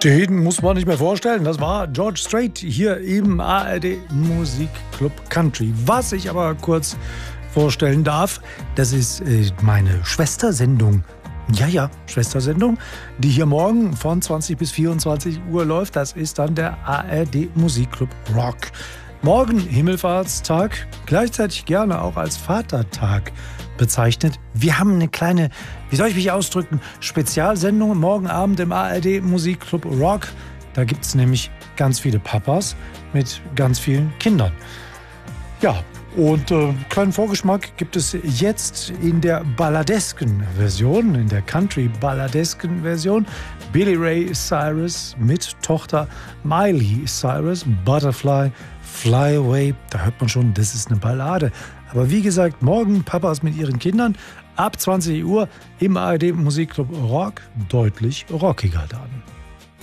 Den muss man nicht mehr vorstellen. Das war George Strait hier im ARD Musikclub Country. Was ich aber kurz vorstellen darf, das ist meine Schwestersendung. Ja, Schwestersendung, die hier morgen von 20 bis 24 Uhr läuft. Das ist dann der ARD Musikclub Rock. Morgen Himmelfahrtstag, gleichzeitig gerne auch als Vatertag bezeichnet. Wir haben eine kleine, wie soll ich mich ausdrücken, Spezialsendung morgen Abend im ARD Musikclub Rock. Da gibt es nämlich ganz viele Papas mit ganz vielen Kindern. Ja, und kleinen Vorgeschmack gibt es jetzt in der balladesken Version, in der Country-balladesken Version. Billy Ray Cyrus mit Tochter Miley Cyrus, Butterfly, Fly Away. Da hört man schon, das ist eine Ballade. Aber wie gesagt, morgen Papas mit ihren Kindern ab 20 Uhr im ARD Musikclub Rock, deutlich rockiger da.